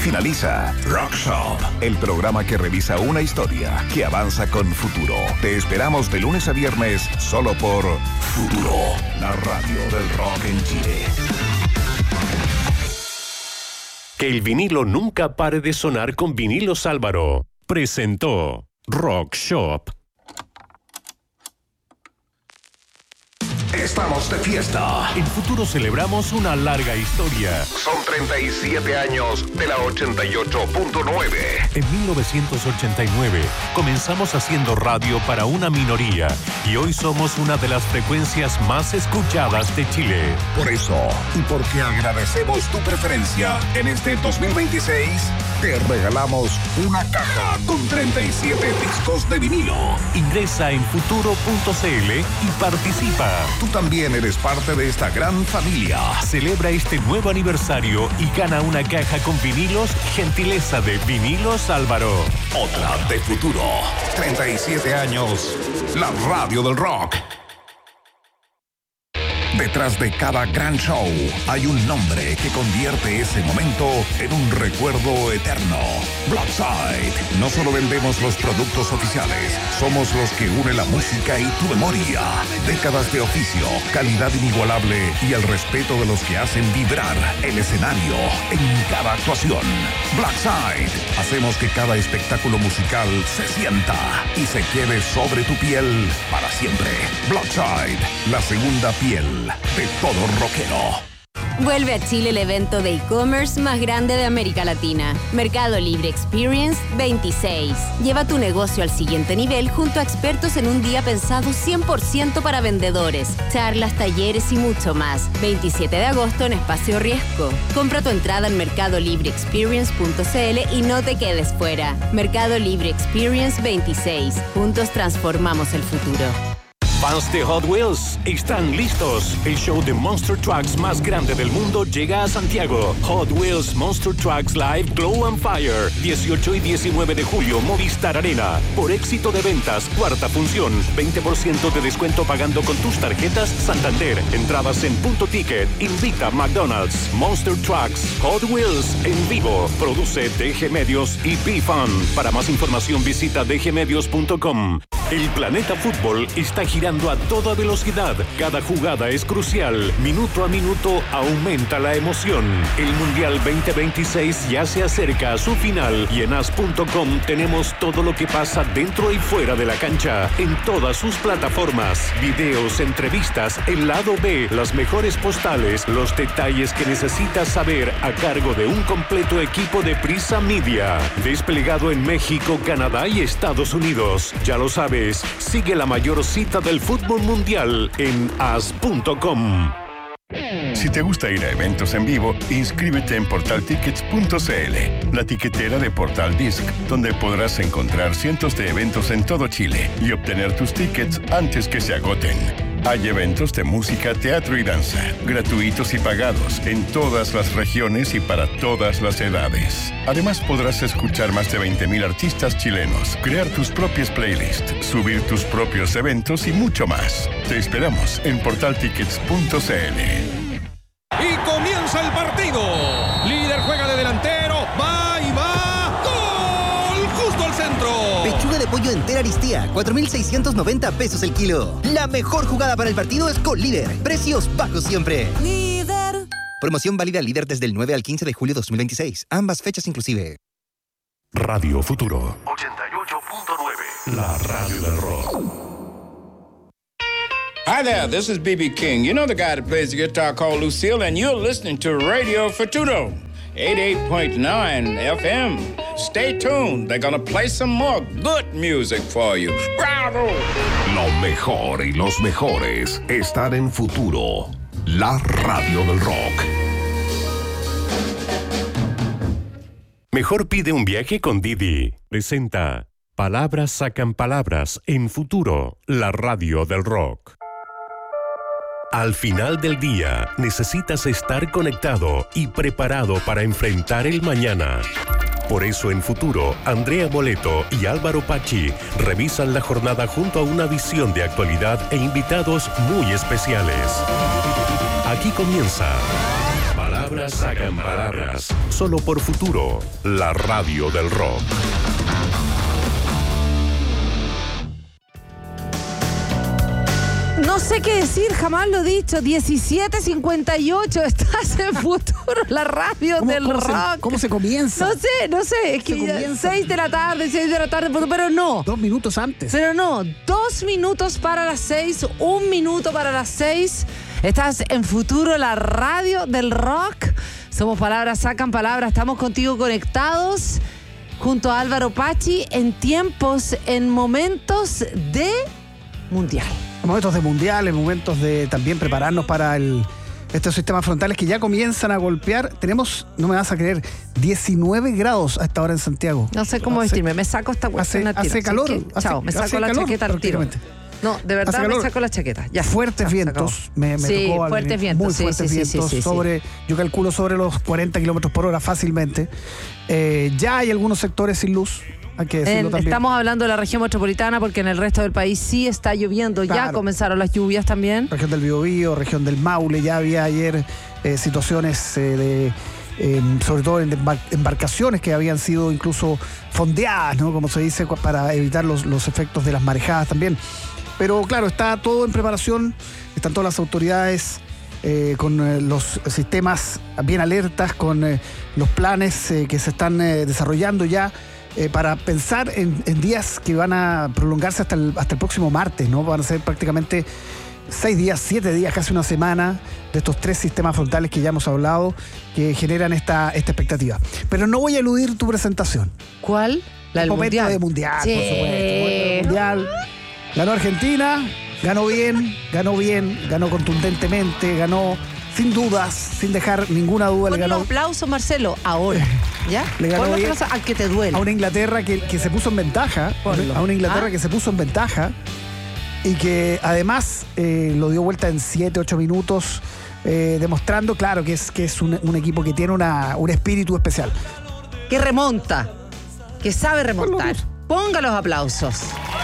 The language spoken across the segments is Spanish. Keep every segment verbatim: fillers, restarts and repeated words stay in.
finaliza Rock Shop, el programa que revisa una historia que avanza con futuro. Te esperamos de lunes a viernes solo por Futuro, la radio del rock en Chile. Que el vinilo nunca pare de sonar con Vinilos Álvaro. Presentó Rock Shop. Estamos de fiesta. En Futuro celebramos una larga historia. Son treinta y siete años de la ochenta y ocho punto nueve. En mil novecientos ochenta y nueve comenzamos haciendo radio para una minoría y hoy somos una de las frecuencias más escuchadas de Chile. Por eso, y porque agradecemos tu preferencia, en este dos mil veintiséis te regalamos una caja con treinta y siete discos de vinilo. Ingresa en futuro punto c l y participa. Tú también eres parte de esta gran familia. Celebra este nuevo aniversario y gana una caja con vinilos, gentileza de Vinilos Álvaro. Otra de Futuro. treinta y siete años. La radio del rock. Detrás de cada gran show hay un nombre que convierte ese momento en un recuerdo eterno. Blackside. No solo vendemos los productos oficiales, somos los que unen la música y tu memoria. Décadas de oficio, calidad inigualable y el respeto de los que hacen vibrar el escenario en cada actuación. Blackside. Hacemos que cada espectáculo musical se sienta y se quede sobre tu piel para siempre. Blackside, la segunda piel de todo rockero. Vuelve a Chile el evento de e-commerce más grande de América Latina. Mercado Libre Experience veintiséis. Lleva tu negocio al siguiente nivel junto a expertos en un día pensado cien por ciento para vendedores. Charlas, talleres y mucho más. veintisiete de agosto en Espacio Riesgo. Compra tu entrada en mercado libre experience punto c l y no te quedes fuera. Mercado Libre Experience veintiséis. Juntos transformamos el futuro. Fans de Hot Wheels están listos. El show de Monster Trucks más grande del mundo llega a Santiago. Hot Wheels Monster Trucks Live Glow and Fire. dieciocho y diecinueve de julio, Movistar Arena. Por éxito de ventas, cuarta función. veinte por ciento de descuento pagando con tus tarjetas Santander. Entradas en Punto Ticket. Invita McDonald's. Monster Trucks Hot Wheels en vivo. Produce D G Medios y B-Fun. Para más información visita d g medios punto com. El planeta fútbol está girando a toda velocidad. Cada jugada es crucial. Minuto a minuto aumenta la emoción. El Mundial veinte veintiséis ya se acerca a su final y en as punto com tenemos todo lo que pasa dentro y fuera de la cancha en todas sus plataformas. Videos, entrevistas, el lado B, las mejores postales, los detalles que necesitas saber a cargo de un completo equipo de Prisa Media. Desplegado en México, Canadá y Estados Unidos. Ya lo sabes. Sigue la mayor cita del fútbol mundial en as punto com. Si te gusta ir a eventos en vivo, inscríbete en portal tickets punto c l, la tiquetera de Portal Disc, donde podrás encontrar cientos de eventos en todo Chile y obtener tus tickets antes que se agoten. Hay eventos de música, teatro y danza, gratuitos y pagados, en todas las regiones y para todas las edades. Además podrás escuchar más de veinte mil artistas chilenos, crear tus propias playlists, subir tus propios eventos y mucho más. Te esperamos en portal tickets punto c l. Y comienza el partido. Líder juega de delantero, va y va. ¡Gol! Justo al centro. Pechuga de pollo entera Aristía, cuatro mil seiscientos noventa pesos el kilo. La mejor jugada para el partido es con Líder. Precios bajos siempre. Líder. Promoción válida Líder desde el nueve al quince de julio de dos mil veintiséis. Ambas fechas inclusive. Radio Futuro ochenta y ocho punto nueve. La radio del rock. Hi there, this is B B King. You know the guy that plays the guitar called Lucille, and you're listening to Radio Futuro, eighty-eight point nine F M. Stay tuned. They're gonna play some more good music for you. Bravo! Lo mejor y los mejores están en Futuro, la radio del rock. Mejor pide un viaje con Didi. Presenta Palabras sacan palabras en Futuro, la radio del rock. Al final del día, necesitas estar conectado y preparado para enfrentar el mañana. Por eso en Futuro, Andrea Boleto y Álvaro Pachi revisan la jornada junto a una visión de actualidad e invitados muy especiales. Aquí comienza Palabras palabras sacan palabras. Solo por Futuro, la radio del rock. No sé qué decir, jamás lo he dicho. diecisiete cincuenta y ocho, estás en Futuro, la radio ¿Cómo, del cómo rock. Se, ¿Cómo se comienza? No sé, no sé, es que seis de la tarde, seis de la tarde, pero no. Dos minutos antes. Pero no, dos minutos para las seis, un minuto para las seis. Estás en Futuro, la radio del rock. Somos Palabras Sacan Palabras, estamos contigo conectados junto a Álvaro Pachi en tiempos, en momentos de mundial. Momentos de mundial, en momentos de también prepararnos para el, estos sistemas frontales que ya comienzan a golpear. Tenemos, no me vas a creer, diecinueve grados a esta hora en Santiago. No sé cómo hace, vestirme, me saco esta cuestión hace, al tiro. hace calor. Que, hace, chao, me saco hace la calor, chaqueta al tiro. No, de verdad me saco la chaqueta. Ya. Fuertes ya, vientos. Me, me sí, tocó fuertes vientos. Muy sí, fuertes sí, vientos. Sí, sí, sobre, sí. Yo calculo sobre los cuarenta kilómetros por hora fácilmente. Eh, ya hay algunos sectores sin luz. Hay que decirlo en, también. Estamos hablando de la región metropolitana porque en el resto del país sí está lloviendo. Claro. Ya comenzaron las lluvias también. Región del Biobío, región del Maule. Ya había ayer eh, situaciones eh, de... Eh, sobre todo en embar- embarcaciones que habían sido incluso fondeadas, ¿no? Como se dice, para evitar los, los efectos de las marejadas también. Pero claro, está todo en preparación, están todas las autoridades eh, con eh, los sistemas bien alertas, con eh, los planes eh, que se están eh, desarrollando ya eh, para pensar en, en días que van a prolongarse hasta el, hasta el próximo martes, ¿no? Van a ser prácticamente seis días, siete días, casi una semana de estos tres sistemas frontales que ya hemos hablado, que generan esta, esta expectativa. Pero no voy a eludir tu presentación. ¿Cuál? La del momento mundial. de mundial, Sí. por supuesto. Momento de mundial. Ganó Argentina, ganó bien, ganó bien, ganó contundentemente, ganó sin dudas, sin dejar ninguna duda. Pon Le ganó un aplauso, Marcelo, ahora. ¿Ya? Le ganó Pon un bien aplauso al que te duele. a una Inglaterra que, que se puso en ventaja, Ponlo. a una Inglaterra ¿Ah? que se puso en ventaja y que además eh, lo dio vuelta en siete, ocho minutos, eh, demostrando, claro, que es, que es un, un equipo que tiene una, un espíritu especial. Que remonta, que sabe remontar. Ponlo. Ponga los aplausos.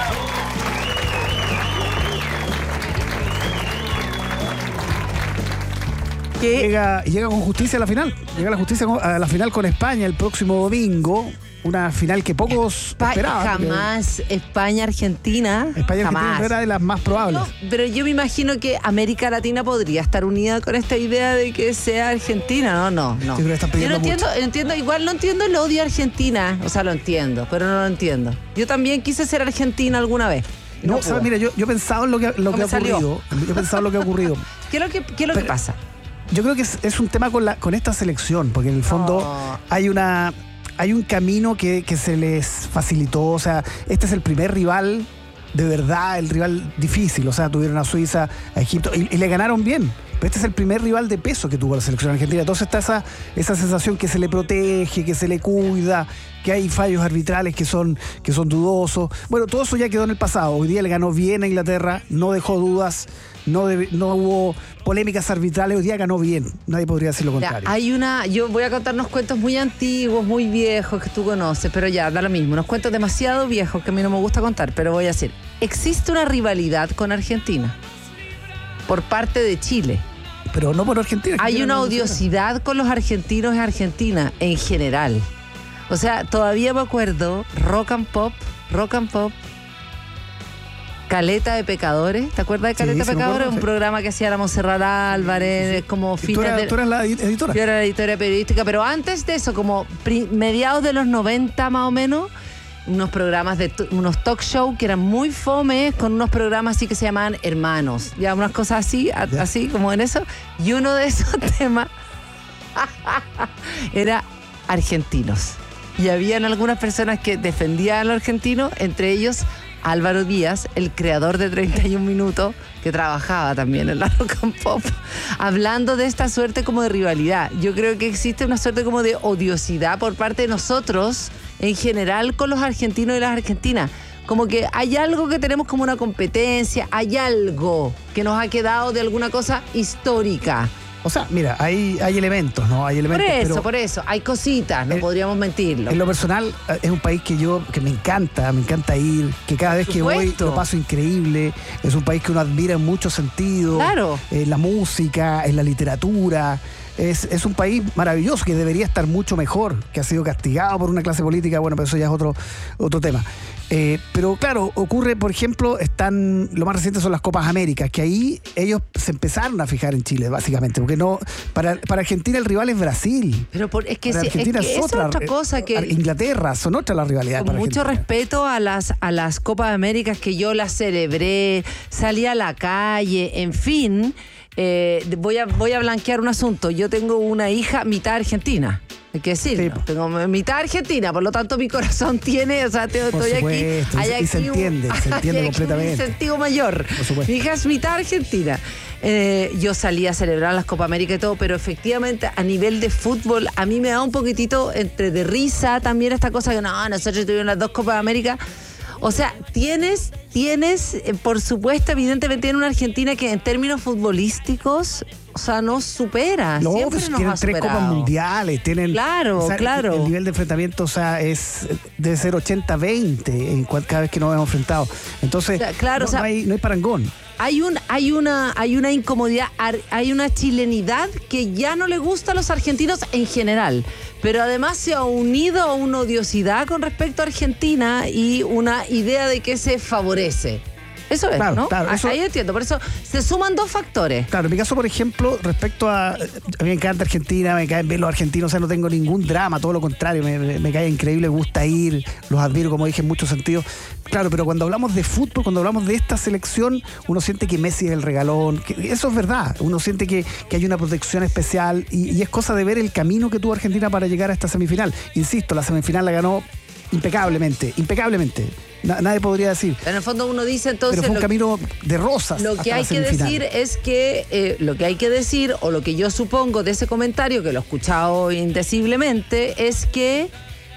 Que Llega, llega con justicia a la final. Llega la justicia a la final con España el próximo domingo. Una final que pocos Espa- esperaban. jamás España-Argentina. España jamás. Argentina era de las más probables. No, pero yo me imagino que América Latina podría estar unida con esta idea de que sea Argentina. No, no, no. Yo creo que están Yo pidiendo no entiendo, mucho. entiendo, igual no entiendo el odio a Argentina. O sea, lo entiendo, pero no lo entiendo. Yo también quise ser argentina alguna vez. y No, no ¿sabes? pude. Mira, yo, yo he pensado en lo que, lo No que ha me salió. ocurrido. Yo he pensado en lo que ha ocurrido. ¿Qué es lo que, qué es lo que Pero- pasa? Yo creo que es, es un tema con, la, con esta selección, porque en el fondo Oh. hay una hay un camino que, que se les facilitó. O sea, este es el primer rival, de verdad, el rival difícil. O sea, tuvieron a Suiza, a Egipto, y, y le ganaron bien. Pero este es el primer rival de peso que tuvo la selección argentina. Entonces está esa, esa sensación que se le protege, que se le cuida, que hay fallos arbitrales que son, que son dudosos. Bueno, todo eso ya quedó en el pasado. Hoy día le ganó bien a Inglaterra, no dejó dudas, no, debe- no hubo polémicas arbitrales. Hoy día ganó bien. Nadie podría decir lo Ya, contrario. hay una, yo voy a contar unos cuentos muy antiguos, muy viejos que tú conoces, pero ya, da lo mismo, unos cuentos demasiado viejos que a mí no me gusta contar, pero voy a decir, existe una rivalidad con Argentina por parte de Chile. Pero no por Argentina. Hay Argentina una no lo hicieron. odiosidad con los argentinos y Argentina en general. O sea, todavía me acuerdo, Rock and Pop, Rock and Pop, Caleta de Pecadores. ¿Te acuerdas de Sí, Caleta sí de me Pecadores? acuerdo, Un sí. programa que hacía la Monserrat Álvarez, como Y tú fines eras, de... tú eras la edi- editora. Yo era la editora periodística, pero antes de eso, como pri- mediados de los noventa más o menos, unos programas de t- unos talk show que eran muy fomes, con unos programas así que se llamaban Hermanos, ya unas cosas así, a- Ya. así como en eso, y uno de esos temas era argentinos. Y habían algunas personas que defendían a los argentinos, entre ellos Álvaro Díaz, el creador de treinta y un minutos, que trabajaba también en la Rock and Pop, hablando de esta suerte como de rivalidad. Yo creo que existe una suerte como de odiosidad por parte de nosotros, en general, con los argentinos y las argentinas. Como que hay algo que tenemos como una competencia, hay algo que nos ha quedado de alguna cosa histórica. O sea, mira, hay, hay elementos, ¿no? Hay Por elementos. eso, pero por eso, hay cositas, no Eh, podríamos mentirlo. en lo personal, eh, es un país que yo, que me encanta, me encanta ir, que cada vez que voy supuesto. lo paso increíble. Es un país que uno admira en muchos sentidos. Claro. En la música, en la literatura, Es, es un país maravilloso que debería estar mucho mejor, que ha sido castigado por una clase política, bueno, pero eso ya es otro, otro tema. Eh, pero claro, ocurre, por ejemplo, están, lo más reciente son las Copas Américas, que ahí ellos se empezaron a fijar en Chile, básicamente, porque no, para, para Argentina el rival es Brasil. Pero por, es que, para sí, Argentina es, que es, es otra, otra cosa que... Inglaterra, son otras las rivalidades. Con para mucho Argentina. respeto a las, a las Copas Américas que yo las celebré, salí a la calle, en fin... Eh, voy, a, voy a blanquear un asunto. Yo tengo una hija mitad argentina. Hay que decirlo. Sí. Tengo mitad argentina, por lo tanto mi corazón tiene, o sea, te, estoy supuesto, aquí. Hay y aquí se entiende, un, se entiende hay completamente. Un sentido mayor. Mi hija es mitad argentina. Eh, yo salí a celebrar las Copa América y todo, pero efectivamente a nivel de fútbol a mí me da un poquitito entre de risa también esta cosa que no, nosotros tuvimos las dos Copas América. O sea, tienes, tienes, eh, por supuesto, evidentemente tiene una Argentina que en términos futbolísticos, o sea, nos supera. No, siempre pues nos tienen ha tres superado. Copas Mundiales, tienen... Claro, o sea, claro. El, el nivel de enfrentamiento, o sea, es debe ser ochenta veinte en cual, cada vez que nos hemos enfrentado. Entonces, o sea, claro, no, o sea, no, hay, no hay parangón. Hay, un, hay, una, hay una incomodidad, hay una chilenidad que ya no le gusta a los argentinos en general, pero además se ha unido a una odiosidad con respecto a Argentina y una idea de que se favorece. Eso es, claro, ¿no? Claro, eso, ahí entiendo, por eso se suman dos factores. Claro, en mi caso, por ejemplo, respecto a... A mí me encanta Argentina, me caen bien los argentinos, o sea, no tengo ningún drama, todo lo contrario, me, me, me cae increíble, me gusta ir, los admiro, como dije, en muchos sentidos. Claro, pero cuando hablamos de fútbol, cuando hablamos de esta selección, uno siente que Messi es el regalón, que eso es verdad, uno siente que, que hay una protección especial y, y es cosa de ver el camino que tuvo Argentina para llegar a esta semifinal. Insisto, la semifinal la ganó impecablemente, impecablemente. Nadie podría decir. En el fondo uno dice entonces... Pero fue un lo, camino de rosas. Lo que hay que decir es que, eh, lo que hay que decir, o lo que yo supongo de ese comentario, que lo he escuchado indeciblemente, es que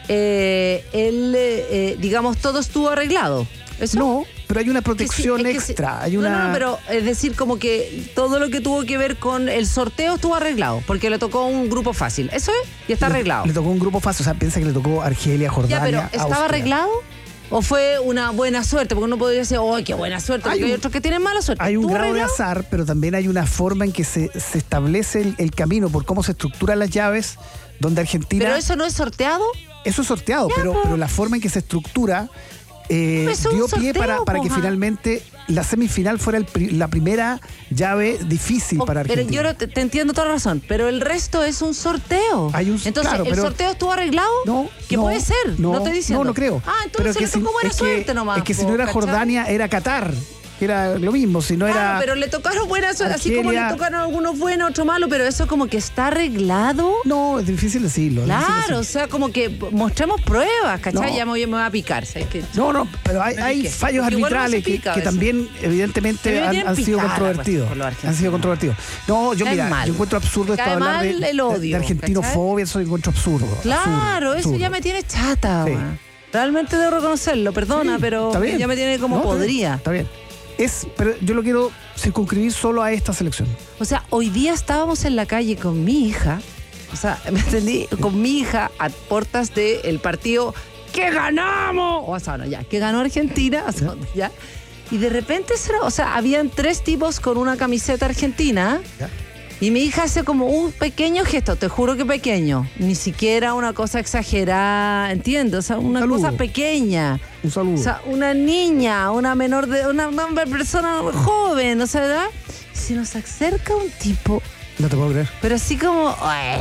eh, él, eh, digamos, todo estuvo arreglado. ¿Eso? No, pero hay una protección es que sí, es que extra. sí. Hay una... No, no, pero es decir, como que todo lo que tuvo que ver con el sorteo estuvo arreglado, porque le tocó un grupo fácil. Eso es, y está le, arreglado. Le tocó un grupo fácil, o sea, piensa que le tocó Argelia, Jordania, Ya, pero ¿estaba Austria. arreglado? ¿O fue una buena suerte? Porque uno podría decir, ¡oh, qué buena suerte! Porque hay, un, hay otros que tienen mala suerte. Hay un grado arreglado? de azar, pero también hay una forma en que se, se establece el, el camino por cómo se estructuran las llaves, donde Argentina... ¿Pero eso no es sorteado? Eso es sorteado, ya, pero, po. pero la forma en que se estructura eh, dio pie sorteo, para, para que finalmente la semifinal fuera el, la primera llave difícil oh, para Argentina. Pero yo te, te entiendo toda la razón, pero el resto es un sorteo. Hay un, entonces, claro, ¿el pero, sorteo estuvo arreglado? No. ¿Qué no, puede ser? No, no estoy diciendo. No, no creo. Ah, entonces pero le tocó si, buena es suerte que, nomás. Es que si no era ¿cachai? Jordania, era Qatar. Era lo mismo, si no claro, era... pero le tocaron buena suerte, Argelia, así como le tocaron algunos buenos, otros malos, pero eso como que está arreglado. No, es difícil decirlo. Claro, difícil decirlo. o sea, como que mostremos pruebas, ¿cachai? No. Ya me voy, me voy a picar, ¿sabes qué? No, no, pero hay, hay fallos porque arbitrales que, que también, evidentemente, han, han sido controvertidos. Han sido controvertidos. No, yo, mira, mal. yo encuentro absurdo esto de hablar de, el odio, de argentinofobia, eso lo encuentro absurdo. Claro, absurdo, eso absurdo. ya me tiene chata, Sí. Realmente debo reconocerlo, perdona, Sí, pero está bien. ya me tiene como No, está podría. bien, Está bien. Es, pero yo lo quiero circunscribir solo a esta selección. O sea, hoy día estábamos en la calle con mi hija, o sea, me entendí, con mi hija a puertas del partido ¡que ganamos! O sea, no, ya, que ganó Argentina, o sea, ya. Y de repente, o sea, habían tres tipos con una camiseta argentina. ¿Ya? Y mi hija hace como un pequeño gesto, te juro que pequeño. Ni siquiera una cosa exagerada, ¿entiendes? O sea, una Un cosa saludo. pequeña. Un saludo. O sea, una niña, una menor de, una, una persona joven, o sea, ¿verdad? Y se nos acerca un tipo, No te puedo creer. pero así como,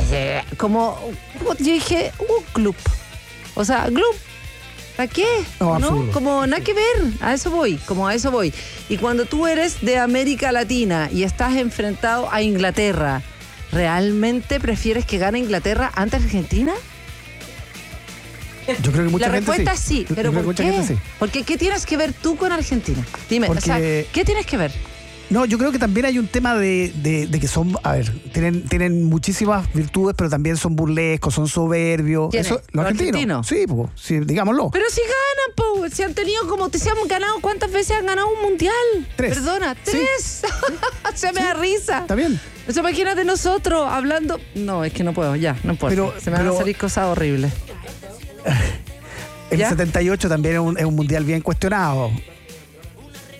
como, yo dije, un club. O sea, club. ¿Para qué? No, absurdo. Como nada que ver, a eso voy, como a eso voy. Y cuando tú eres de América Latina y estás enfrentado a Inglaterra, ¿realmente prefieres que gane Inglaterra ante Argentina? Yo creo que mucha La gente respuesta es sí. sí, Yo pero creo que ¿por mucha qué? gente sí. Porque ¿qué tienes que ver tú con Argentina? Dime, Porque- o sea, ¿qué tienes que ver? No, yo creo que también hay un tema de, de, de que son, a ver, tienen, tienen muchísimas virtudes, pero también son burlescos, son soberbios. ¿Quiénes? Eso, ¿Los los argentinos. argentinos? Sí, pues, sí, digámoslo. Pero si ganan, po, si han tenido como, se han ganado, ¿cuántas veces han ganado un mundial? Tres. Perdona, Sí. tres. Se me da risa. Está bien. O sea, imagínate nosotros hablando. No, es que no puedo, ya, no importa. Pero- se me van pero- a salir cosas horribles. El ¿Ya? setenta y ocho también es un, es un mundial bien cuestionado.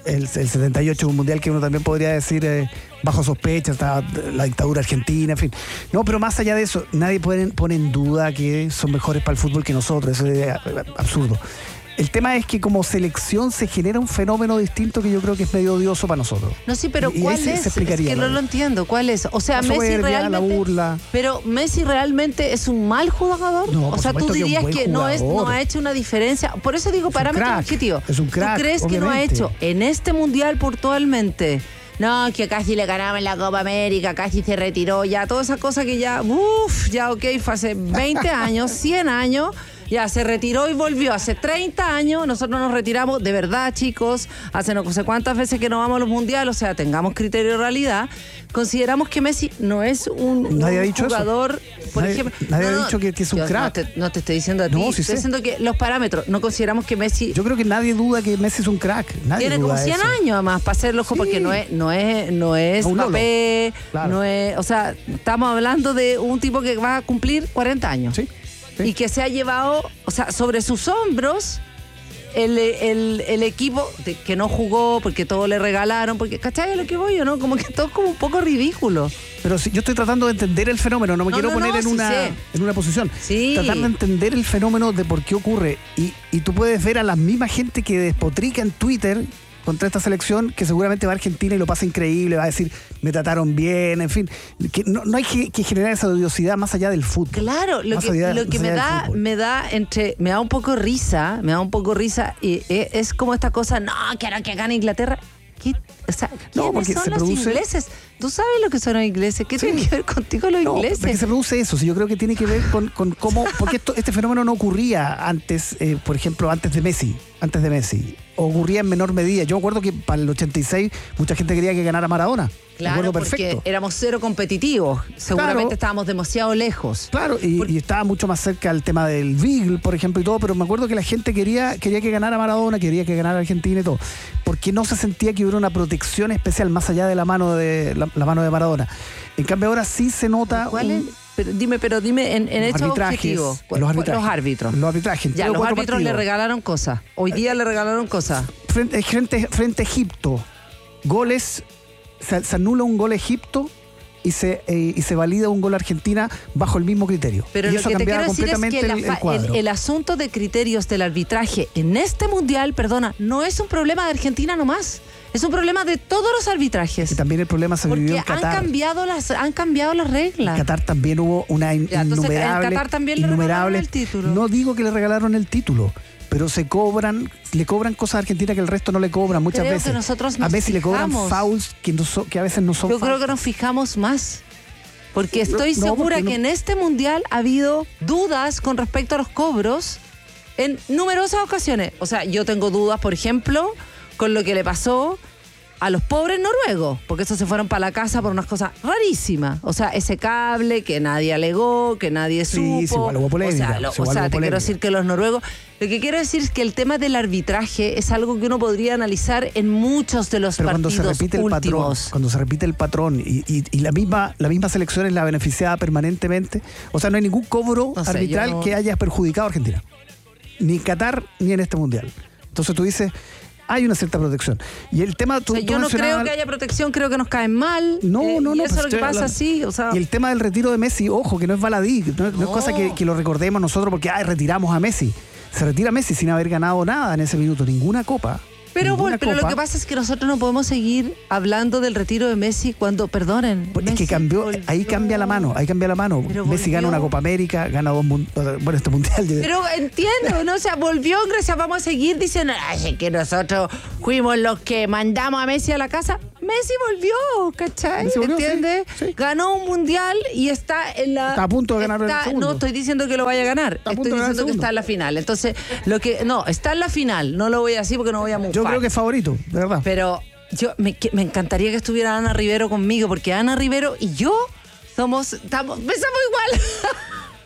El, el setenta y ocho, un mundial que uno también podría decir eh, bajo sospecha, está la dictadura argentina, en fin. No, pero más allá de eso, nadie pone, pone en duda que son mejores para el fútbol que nosotros, eso es absurdo. El tema es que como selección se genera un fenómeno distinto que yo creo que es medio odioso para nosotros. No, sí, pero y, ¿cuál y ese, es? Se explicaría, es que no lo entiendo. ¿Cuál es? O sea, la Messi soberbia, realmente... la burla. Pero ¿Messi realmente es un mal jugador? No, o sea, tú dirías que, que no, es, no ha hecho una diferencia. Por eso digo, parámetro objetivo. Es un crack, ¿Tú crees obviamente. que no ha hecho en este mundial puntualmente? No, que casi le ganaba en la Copa América, casi se retiró, ya toda esa cosa que ya, uff, ya ok, fue hace veinte años, cien años, ya se retiró y volvió. Hace treinta años nosotros nos retiramos, de verdad, chicos, hace no sé cuántas veces que no vamos a los mundiales, o sea, tengamos criterio de realidad. Consideramos que Messi no es un, nadie un ha dicho jugador, eso. por nadie, ejemplo... Nadie no, ha dicho que, que es un yo crack. No te, no te estoy diciendo a ti, no, sí estoy sé. diciendo que los parámetros, no consideramos que Messi... Yo creo que nadie duda que Messi es un crack. Nadie Tiene duda como cien eso. años además para hacerlo, sí. Porque no es, no es, no es un Mbappé, claro. no es, o sea, estamos hablando de un tipo que va a cumplir cuarenta años. Sí, sí. Y que se ha llevado, o sea, sobre sus hombros el, el, el equipo de, que no jugó porque todo le regalaron, porque, ¿cachai? Lo que voy yo, ¿no? Como que todo es como un poco ridículo. Pero si yo estoy tratando de entender el fenómeno, no me no, quiero no, poner no, en, sí una, sé. en una posición. Sí. Tratar de entender el fenómeno de por qué ocurre. Y, y tú puedes ver a la misma gente que despotrica en Twitter contra esta selección, que seguramente va a Argentina y lo pasa increíble, va a decir, me trataron bien, en fin. Que no, no hay que, que generar esa odiosidad más allá del fútbol. Claro, lo más que, allá, lo que me da, me da entre, me da un poco risa, me da un poco risa, y es, es como esta cosa, no, que ahora que gane Inglaterra. ¿Qué? O sea, ¿quiénes no, porque son se los produce... ingleses? ¿Tú sabes lo que son los ingleses? ¿Qué sí. tiene que ver contigo los no, ingleses? Porque se produce eso, sí, yo creo que tiene que ver con, con cómo, porque esto, este fenómeno no ocurría antes, eh, por ejemplo, antes de Messi, antes de Messi, ocurría en menor medida. Yo me acuerdo que para el ochenta y seis mucha gente quería que ganara Maradona. Claro, porque éramos cero competitivos. Seguramente claro. estábamos demasiado lejos. Claro, y, Por... y estaba mucho más cerca el tema del Beagle, por ejemplo, y todo, pero me acuerdo que la gente quería, quería que ganara Maradona, quería que ganara Argentina y todo, porque no se sentía que hubiera una protección especial más allá de la mano de la, la mano de Maradona. En cambio ahora sí se nota... ¿Cuál un... es? Pero dime, pero dime en, en estos objetivos. Los arbitrajes. Los árbitros. Los arbitrajes. Ya, los árbitros partidos. le regalaron cosas. Hoy día le regalaron cosas. Frente, frente, frente a Egipto, goles, se, se anula un gol a Egipto y se, eh, y se valida un gol a Argentina bajo el mismo criterio. Pero y lo eso que te quiero decir es que la, el, el, cuadro. El, el asunto de criterios del arbitraje en este mundial, perdona, no es un problema de Argentina nomás. Es un problema de todos los arbitrajes. Y también el problema se vivió en Qatar. Porque han cambiado las, han cambiado las reglas. En Qatar también hubo una in, ya, entonces, innumerable... en Qatar también le regalaron el título. No digo que le regalaron el título, pero se cobran, le cobran cosas a Argentina que el resto no le cobran muchas creo veces. Que nosotros nos a Messi fijamos. le cobran fouls que, no so, que a veces no son Yo fouls. creo que nos fijamos más. Porque estoy no, segura porque no. que en este mundial ha habido dudas con respecto a los cobros en numerosas ocasiones. O sea, yo tengo dudas, por ejemplo, con lo que le pasó a los pobres noruegos, porque esos se fueron para la casa por unas cosas rarísimas. O sea, ese cable que nadie alegó, que nadie supo. Sí, sí, igual hubo polémica. O sea, lo, sí, o sea hubo te polémica. quiero decir que los noruegos... Lo que quiero decir es que el tema del arbitraje es algo que uno podría analizar en muchos de los Pero partidos cuando se repite el últimos. patrón, cuando se repite el patrón y, y, y la misma la misma selección es la beneficiada permanentemente, o sea, no hay ningún cobro no sé, arbitral no... que haya perjudicado a Argentina. Ni en Qatar ni en este mundial. Entonces tú dices, hay una cierta protección. Y el tema... Tú, o sea, tú yo no mencionabas... creo que haya protección, creo que nos caen mal. No, eh, no, no. Y eso pues es lo que pasa, hablando. sí. O sea... Y el tema del retiro de Messi, ojo, que no es baladí, no, no. no es cosa que, que lo recordemos nosotros porque, ay, retiramos a Messi. Se retira Messi sin haber ganado nada en ese minuto, ninguna copa. Pero, ninguna pero copa. lo que pasa es que nosotros no podemos seguir hablando del retiro de Messi cuando, perdonen. Pues Messi es que cambió, volvió. ahí cambia la mano, ahí cambia la mano. Pero Messi volvió. gana una Copa América, gana dos mundiales, bueno, este mundial. Pero entiendo, ¿no? O sea, volvió en Grecia, vamos a seguir diciendo, ay, que nosotros fuimos los que mandamos a Messi a la casa. Messi volvió, ¿cachai? Messi volvió, ¿entiendes? sí, sí. Ganó un mundial y está en la... Está a punto de ganar está, el segundo. No estoy diciendo que lo vaya a ganar, Está a estoy punto de ganar el diciendo que segundo. está en la final. Entonces, lo que... No, está en la final, no lo voy a decir porque no voy a mufar. Yo creo que es favorito, de verdad. Pero yo me, que- me encantaría que estuviera Ana Rivero conmigo, porque Ana Rivero y yo somos, estamos, pensamos igual.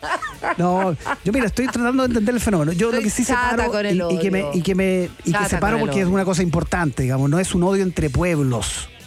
No, yo mira, estoy tratando de entender el fenómeno. Yo Estoy lo que sí chata separo con el y, y que me odio. y que me y Chata que separo con el porque es odio. una cosa importante, digamos, no es un odio entre pueblos.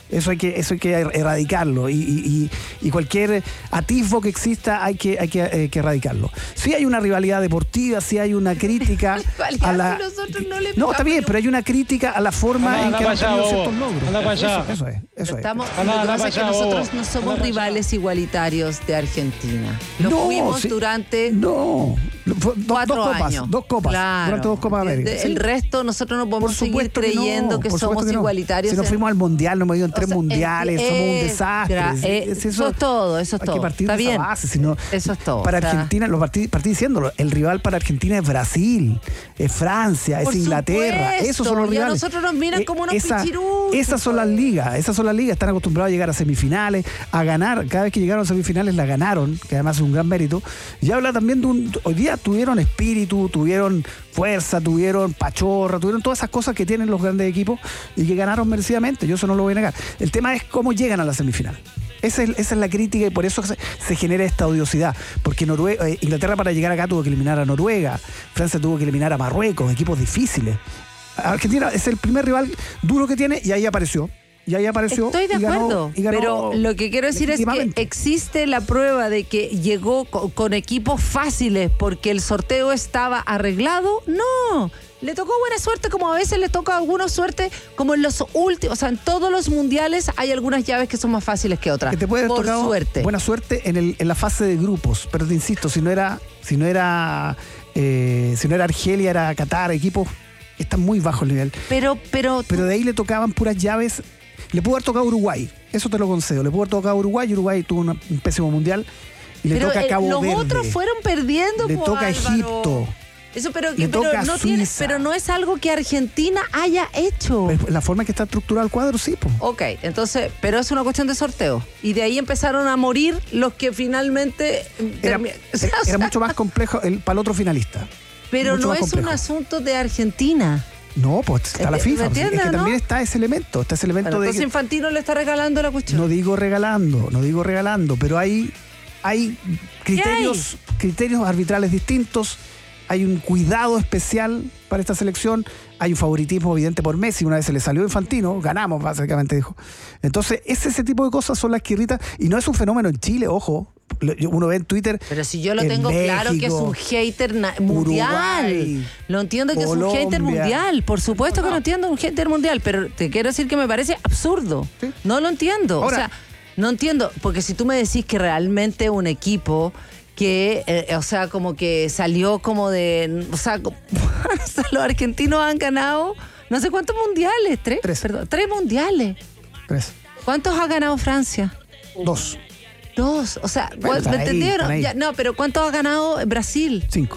Eso hay que, eso hay que erradicarlo y, y, y cualquier atisbo que exista hay que, hay que, eh, que erradicarlo. Sí hay una rivalidad deportiva, sí hay una crítica a la... Nosotros no, le no, está bien, pero hay una crítica a la forma anda, en que han allá, tenido bobo. ciertos logros. Anda para allá. Eso, eso es, eso Estamos, es. Anda, lo que anda pasa es que para allá, nosotros bobo. no somos Anda para rivales allá. igualitarios de Argentina. Lo No, fuimos sí. durante No, fue do- cuatro dos copas, años. dos copas, Claro. durante dos copas de América. De- Sí. El resto nosotros no podemos Por seguir supuesto que no, creyendo que por supuesto somos que no. igualitarios. Si nos en- fuimos al mundial, nos hemos ido en O tres sea, mundiales, es- somos un es- desastre. gra- Es- eh, es eso es todo, eso es hay todo. que partir Está de esa bien. base, sino Eso es todo. Para O sea, Argentina, lo partí, partí diciéndolo, el rival para Argentina es Brasil, es Francia, es Por Inglaterra. supuesto, Esos son los y a rivales. nosotros nos miran Eh, como unos esa- pichiruchos. Esas son las ligas, esas son las ligas, están acostumbrados a llegar a semifinales, a ganar. Cada vez que llegaron a semifinales la ganaron, que además es un gran mérito. Y habla también de un. Hoy día tuvieron espíritu, tuvieron fuerza, tuvieron pachorra, tuvieron todas esas cosas que tienen los grandes equipos y que ganaron merecidamente. Yo eso no lo voy a negar. El tema es cómo llegan a la semifinal. Esa es, esa es la crítica y por eso se, se genera esta odiosidad. Porque Noruega, eh, Inglaterra para llegar acá tuvo que eliminar a Noruega, Francia tuvo que eliminar a Marruecos, equipos difíciles. Argentina es el primer rival duro que tiene y ahí apareció. Y ahí apareció. Estoy de y ganó- acuerdo, y ganó pero lo que quiero decir es que legítimamente. existe la prueba de que llegó co- con equipos fáciles porque el sorteo estaba arreglado. No, le tocó buena suerte, como a veces le toca a algunos suerte, como en los últimos, o sea, en todos los mundiales hay algunas llaves que son más fáciles que otras. Que te puede haber por tocado suerte. buena suerte en, el, en la fase de grupos, pero te insisto, si no era, si no era, eh, si no era Argelia, era Qatar, equipos que están muy bajo el nivel. Pero, pero, Pero de ahí le tocaban puras llaves. Le pudo haber tocado a Uruguay, eso te lo concedo. Le pudo haber tocado a Uruguay, y Uruguay tuvo una- un pésimo mundial. Y le pero, toca a eh, Cabo los Verde. otros fueron perdiendo. Le po, toca a Álvaro. Egipto. Eso, pero, Le pero toca a no tiene, Suiza. pero no es algo que Argentina haya hecho. Pero la forma en que está estructurado el cuadro, sí, pues. Ok, entonces, pero es una cuestión de sorteo. Y de ahí empezaron a morir los que finalmente... Era, termi- era- era mucho más complejo el, para el otro finalista. Pero mucho no más es complejo. un asunto de Argentina. No, pues está la ¿Me FIFA. entiendes, es que no? también está ese elemento, está ese elemento Bueno, de entonces que, Infantino le está regalando la cuestión. no digo regalando, no digo regalando, pero hay, hay criterios, criterios arbitrales distintos, hay un cuidado especial para esta selección, hay un favoritismo evidente por Messi, una vez se le salió Infantino, ganamos básicamente, dijo. Entonces, ese, ese tipo de cosas son las que irritan, y no es un fenómeno en Chile, ojo, lo- uno ve en Twitter. Pero si yo lo en tengo claro que es México, un hater na- mundial. Uruguay, Lo entiendo que es un hater Colombia. mundial. Por supuesto que lo entiendo, un hater mundial. Pero te quiero decir que me parece absurdo. Sí. No lo entiendo. Ahora- o sea, no entiendo. Porque si tú me decís que realmente un equipo que, eh, o sea, como que salió como de. O sea, como- o sea, los argentinos han ganado no sé cuántos mundiales. ¿Tres? Tres. Perdón, tres mundiales. Tres, ¿Cuántos ha ganado Francia? dos, Dos. O sea, Bueno, ¿me están ahí, entendieron? están ahí. Ya, no, pero ¿cuántos ha ganado Brasil? cinco.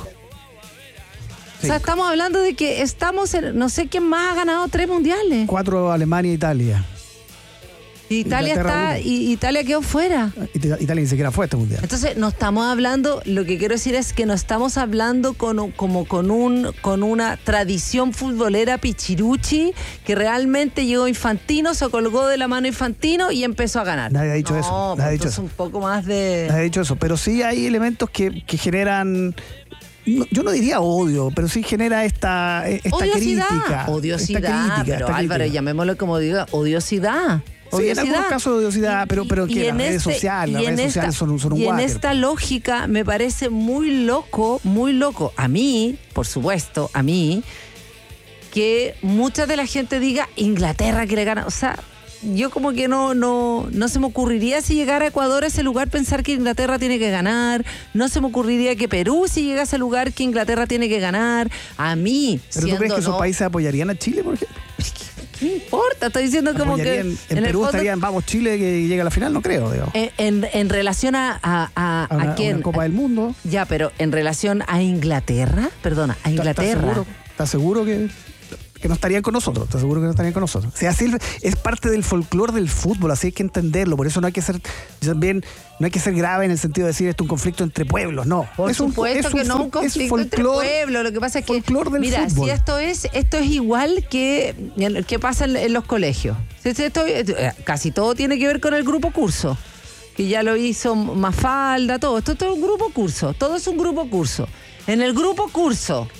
O sea, estamos hablando de que estamos en, no sé quién más ha ganado tres mundiales. Cuatro Alemania e Italia. Y Italia Inglaterra está, uno. y Italia quedó fuera. Ita- Italia ni siquiera fue a este mundial. Entonces, no estamos hablando, lo que quiero decir es que no estamos hablando con, un- como con un con una tradición futbolera pichiruchi que realmente llegó Infantino, se colgó de la mano Infantino y empezó a ganar. Nadie ha dicho No, eso, pues nadie ha dicho entonces eso. un poco más de... Nadie ha dicho eso, pero sí hay elementos que, que generan, no- yo no diría odio, pero sí genera esta, esta odiosidad, crítica. odiosidad, esta crítica, pero esta Álvaro, crítica. llamémoslo como diga, odiosidad. Sí, en algunos casos de odiosidad, pero, pero Y que las en redes este- sociales, las y en redes esta- sociales son, un- son un Y en water. esta lógica me parece muy loco, muy loco. A mí, por supuesto, a mí, que mucha de la gente diga Inglaterra quiere ganar. O sea, yo como que no, no, no se me ocurriría si llegara a Ecuador a ese lugar pensar que Inglaterra tiene que ganar. No se me ocurriría que Perú si llega a ese lugar que Inglaterra tiene que ganar. A mí, ¿Pero tú siendo crees que esos no- países apoyarían a Chile, por ejemplo? ¿Qué me importa? Estoy diciendo como que... ¿Apoyarían- en el Perú fondo- estarían, vamos, Chile que llega a la final? No creo, digo. En, en, en relación a, a, a, A una, ¿a quién? una Copa del Mundo. Ya, pero en relación a Inglaterra, perdona, a ¿Estás Inglaterra. seguro, ¿Estás seguro que, que no estarían con nosotros? ¿Estás seguro que no estarían con nosotros? O sea, así es parte del folclore del fútbol, así hay que entenderlo. Por eso no hay que ser también no hay que ser grave en el sentido de decir esto es un conflicto entre pueblos, no. Por es un, supuesto es un que no fol- un conflicto es entre folclore, pueblos. Lo que pasa es que, folclore del mira, fútbol. si esto es esto es igual que que pasa en, en los colegios. Si esto- eh, casi todo tiene que ver con el grupo curso, que ya lo hizo Mafalda, todo. Esto, esto es un grupo curso, todo es un grupo curso. En el grupo curso,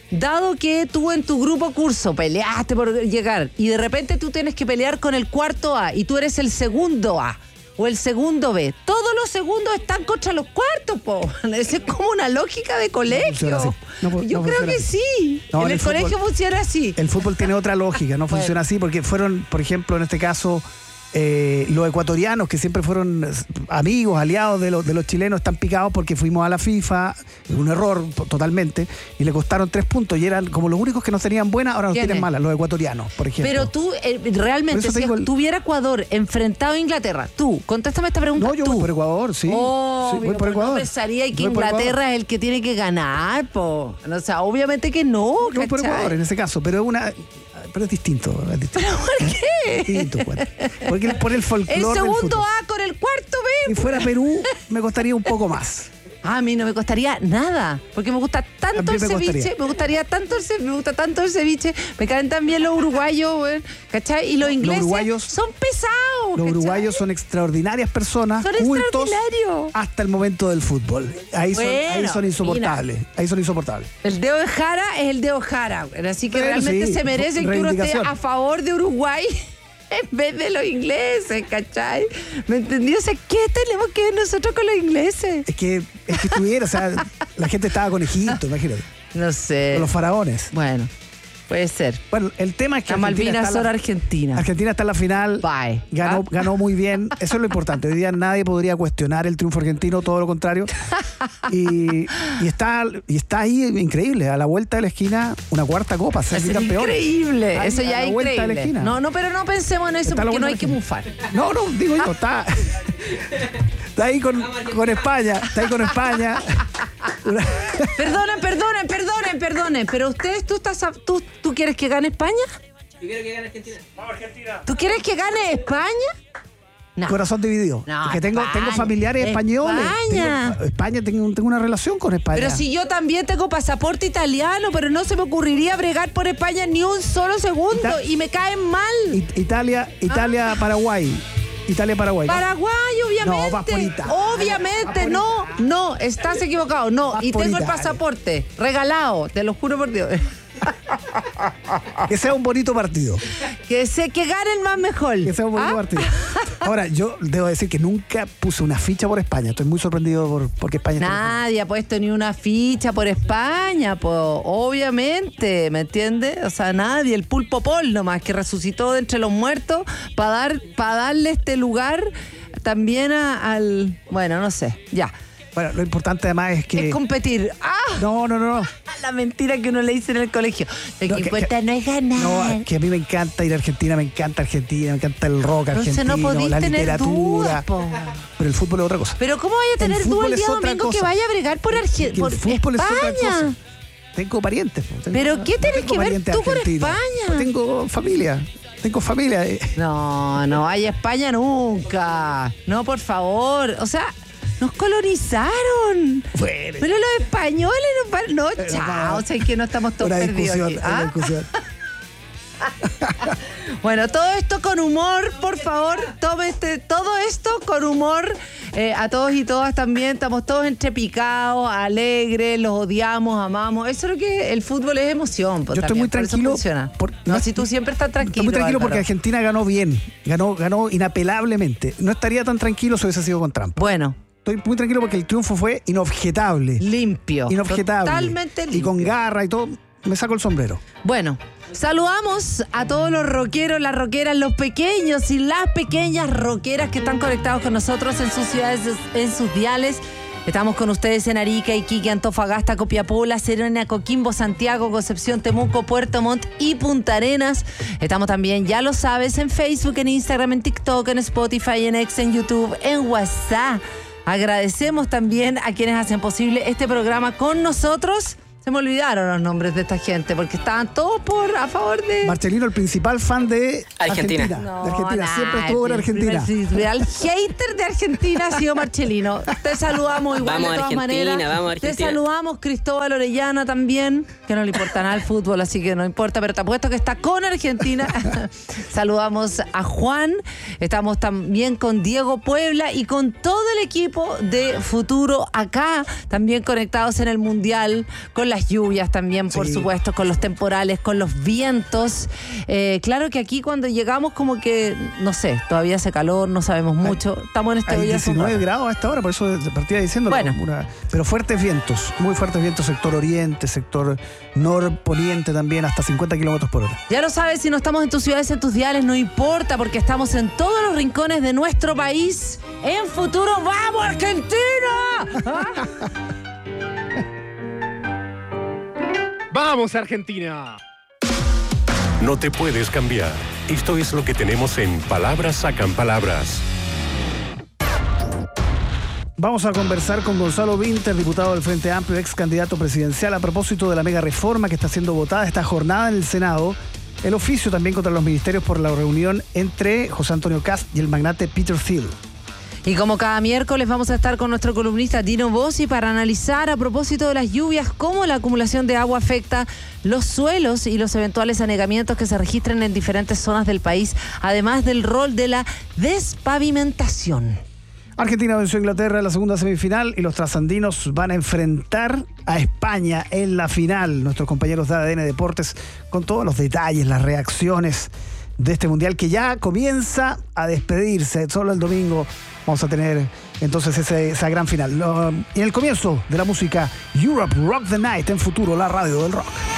dado que tú en tu grupo curso peleaste por llegar y de repente tú tienes que pelear con el cuarto A y tú eres el segundo A o el segundo B, todos los segundos están contra los cuartos, po. Esa es como una lógica de colegio. No no, Yo no creo que así. sí. No, en, en el, el colegio fútbol, funciona así. El fútbol tiene otra lógica, no funciona así porque fueron, por ejemplo, en este caso, eh, los ecuatorianos que siempre fueron amigos, aliados de, los de los chilenos, están picados porque fuimos a la FIFA, un error totalmente, y le costaron tres puntos y eran como los únicos que nos tenían buenas, ahora nos tienen malas, los ecuatorianos, por ejemplo. Pero tú, eh, realmente, si el... tuviera Ecuador enfrentado a Inglaterra, tú, contéstame esta pregunta. No, yo tú. voy por Ecuador, sí. Oh, sí voy por Ecuador. No pensaría que voy Inglaterra es el que tiene que ganar, po. O sea, obviamente que no, yo voy por Ecuador en ese caso, pero es una... Pero es distinto, es distinto. ¿Pero por qué? Es distinto, bueno. Porque por el folclore. El segundo A con el cuarto B. Si fuera Perú, me costaría un poco más. Ah, a mí no me costaría nada, porque me gusta tanto el me ceviche, costaría. me gustaría tanto el ceviche, me gusta tanto el ceviche, me caen tan bien los uruguayos, güey, ¿cachai? Y los ingleses los uruguayos, son pesados. Los ¿cachai? uruguayos son extraordinarias personas, son cultos extraordinarios. hasta el momento del fútbol. Ahí son, bueno, ahí son insoportables. Mira, ahí son insoportables. El dedo de Jara es el dedo Jara, güey, así que bueno, realmente sí, se merece que uno esté a favor de Uruguay en vez de los ingleses, ¿cachai? ¿Me entendió? O sea, ¿qué tenemos que ver nosotros con los ingleses? Es que, es que estuviera, o sea, la gente estaba con Egipto, imagínate. No sé. Con los faraones. Bueno, puede ser. Bueno, el tema es que Las Malvinas son la, Argentina. Argentina está en la final. Bye. Ganó, ¿Ah? ganó muy bien. Eso es lo importante. Hoy día nadie podría cuestionar el triunfo argentino, todo lo contrario. Y, y, está, y está ahí increíble. A la vuelta de la esquina, una cuarta copa. Ser Es campeón. increíble. Ahí, eso ya es increíble. No, no, pero no pensemos en eso está porque no hay que mufar. No, no, digo yo, está. Está ahí con, con España. Está ahí con España. Perdonen, perdonen, perdonen, perdonen. Pero ustedes, ¿tú estás a, tú, ¿tú quieres que gane España? Yo quiero que gane Argentina. Vamos, Argentina. ¿Tú quieres que gane España? No. Corazón dividido. No, porque tengo, España, tengo familiares españoles. España. Tengo, España, tengo, tengo una relación con España. Pero si yo también tengo pasaporte italiano, pero no se me ocurriría bregar por España ni un solo segundo. Ita- y me caen mal. It- Italia, Italia, ah. Paraguay. Italia, Paraguay. Paraguay, obviamente. No, vas por Italia. Obviamente, Vas no, por no, estás equivocado. No, Vas y por tengo Italia. el pasaporte regalado, te lo juro por Dios. Que sea un bonito partido. Que sé que ganen más mejor. Que sea un bonito ¿Ah? partido. Ahora, yo debo decir que nunca puse una ficha por España. Estoy muy sorprendido por porque España está Nadie ha puesto ni una ficha por España, po, obviamente, ¿me entiendes? O sea, nadie, el Pulpo Pol nomás, que resucitó de entre los muertos para dar, para darle este lugar también a, al... Bueno, no sé, ya. Bueno, lo importante además es que... Es competir. ¡Ah! No, no, no, no. La mentira que uno le dice en el colegio. Lo No, que que- importa que- no es ganar. No, que a mí me encanta ir a Argentina, me encanta Argentina, me encanta el rock Entonces argentino, no podís la tener literatura. dudas, po. Pero el fútbol es otra cosa. Pero ¿cómo vaya a tener El duda fútbol el día es otra domingo que cosa. vaya a bregar por, Arge- Que por el fútbol es otra cosa. España? Tengo parientes. po. Tengo- ¿Pero qué no tenés tengo que ver parientes tú con argentinos. España? Yo tengo familia. Tengo familia. eh. No, no vaya a España nunca. No, por favor. O sea, nos colonizaron. Bueno. Pero los españoles nos van... No, Pero chao. no. O sea, es que no estamos todos Una perdidos discusión, aquí. una ¿Ah? discusión. Bueno, todo esto con humor, por favor, tome este, todo esto con humor. Eh, a todos y todas también, estamos todos entrepicados, alegres, los odiamos, amamos. Eso es lo que el fútbol es emoción. Pues, Yo estoy también, muy por eso tranquilo. funciona. por- no, si tú siempre estás tranquilo. Estoy muy tranquilo porque Álvaro. Argentina ganó bien. Ganó, ganó inapelablemente. No estaría tan tranquilo si hubiese sido con trampa. Bueno, Estoy muy tranquilo porque el triunfo fue inobjetable. limpio. Inobjetable. Totalmente limpio. Y con garra y todo. Me saco el sombrero. Bueno, saludamos a todos los rockeros, las rockeras, los pequeños y las pequeñas rockeras que están conectados con nosotros en sus ciudades, en sus diales. Estamos con ustedes en Arica, Iquique, Antofagasta, Copiapó, La Serena, Coquimbo, Santiago, Concepción, Temuco, Puerto Montt y Punta Arenas. Estamos también, ya lo sabes, en Facebook, en Instagram, en TikTok, en Spotify, en X, en YouTube, en WhatsApp. Agradecemos también a quienes hacen posible este programa con nosotros. Se me olvidaron los nombres de esta gente porque estaban todos por a favor de... Marcelino, el principal fan de Argentina. Argentina. No, de Argentina. nada, Siempre estuvo con el Argentina. primer- El real hater de Argentina ha sido Marcelino. Te saludamos igual Vamos, de todas Argentina, maneras. vamos, Te Argentina. saludamos Cristóbal Orellana también, que no le importa nada el fútbol, así que no importa, pero te apuesto que está con Argentina. Saludamos a Juan, estamos también con Diego Puebla y con todo el equipo de Futuro acá, también conectados en el Mundial, con la las lluvias también, por Sí. supuesto, con los temporales, con los vientos. Eh, claro que aquí cuando llegamos como que, no sé, todavía hace calor, no sabemos mucho. Estamos en este Hay día. diecinueve grados a esta hora, por eso te partía diciendo. Bueno. Una, pero fuertes vientos, muy fuertes vientos, sector oriente, sector norponiente también, hasta cincuenta kilómetros por hora. Ya lo sabes, si no estamos en tus ciudades, en tus diales, no importa, porque estamos en todos los rincones de nuestro país. En Futuro, ¡vamos, Argentina! ¿Ah? ¡Vamos, Argentina! No te puedes cambiar. Esto es lo que tenemos en Palabras Sacan Palabras. Vamos a conversar con Gonzalo Vinter, diputado del Frente Amplio, ex candidato presidencial, a propósito de la mega reforma que está siendo votada esta jornada en el Senado. El oficio también contra los ministerios por la reunión entre José Antonio Kast y el magnate Peter Thiel. Y como cada miércoles vamos a estar con nuestro columnista Dino Bossi para analizar a propósito de las lluvias cómo la acumulación de agua afecta los suelos y los eventuales anegamientos que se registran en diferentes zonas del país, además del rol de la despavimentación. Argentina venció a Inglaterra en la segunda semifinal y los trasandinos van a enfrentar a España en la final. Nuestros compañeros de A D N Deportes con todos los detalles, las reacciones de este mundial que ya comienza a despedirse. Solo el domingo vamos a tener entonces ese, esa gran final. Lo, y el comienzo de la música Europe Rock the Night en Futuro, la radio del rock.